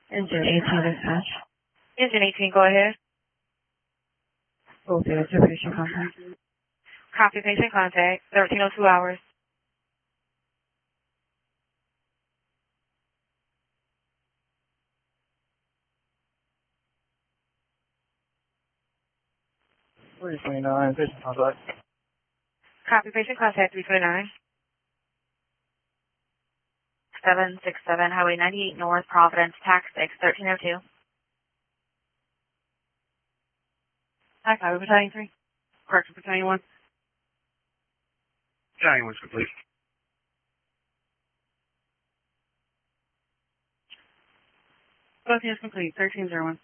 Engine 18 dispatch. Engine 18, go ahead. Both there, patient contact. Copy patient contact, 1302 hours. Patient contact. Copy patient contact, 329. 767 Highway 98 North, Providence, Tax 6, 1302. Hi, 5 Battalion 3. Correction Battalion 1. Battalion 1's complete. Both units complete, 1301.